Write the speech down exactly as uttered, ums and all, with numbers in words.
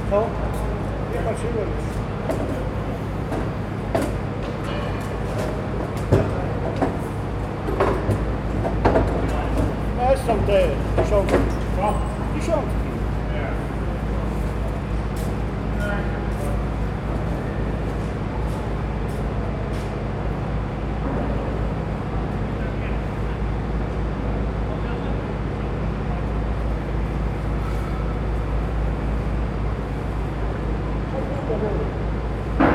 Co? Nie patrzyłem już. No są te dziesiątki. Dziesiątki.